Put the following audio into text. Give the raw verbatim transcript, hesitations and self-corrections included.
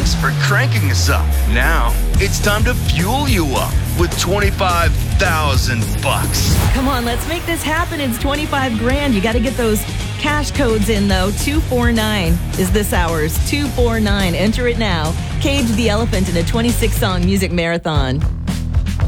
Thanks for cranking us up. Now, it's time to fuel you up with twenty-five thousand bucks. Come on, let's make this happen. It's twenty-five grand. You got to get those cash codes in, though. two four nine is this hour's. two four nine. Enter it now. Cage the Elephant in a twenty-six song music marathon.